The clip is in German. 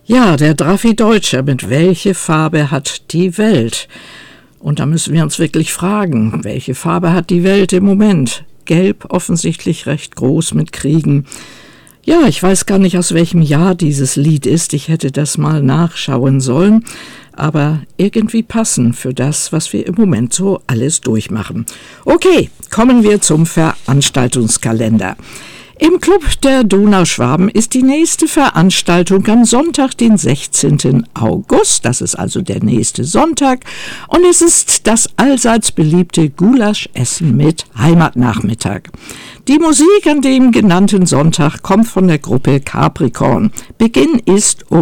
Ja, der Draffi Deutscher, mit welche Farbe hat die Welt? Und da müssen wir uns wirklich fragen, welche Farbe hat die Welt im Moment? Gelb, offensichtlich recht groß mit Kriegen. Ja, ich weiß gar nicht, aus welchem Jahr dieses Lied ist. Ich hätte das mal nachschauen sollen. Aber irgendwie passen für das, was wir im Moment so alles durchmachen. Okay, kommen wir zum Veranstaltungskalender. Im Club der Donauschwaben ist die nächste Veranstaltung am Sonntag, den 16. August. Das ist also der nächste Sonntag. Und es ist das allseits beliebte Gulaschessen mit Heimatnachmittag. Die Musik an dem genannten Sonntag kommt von der Gruppe Capricorn. Beginn ist um